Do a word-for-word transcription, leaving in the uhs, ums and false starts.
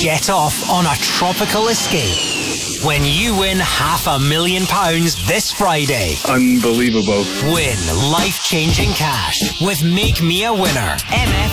jet off on a tropical escape when you win half a million pounds this Friday. Unbelievable. Win life-changing cash with Make Me a Winner. M F